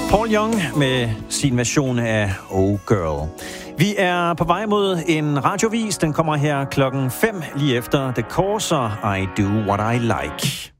Paul Young med sin version af Oh Girl. Vi er på vej mod en radiovis. Den kommer her 5:00 lige efter The Course og I Do What I Like.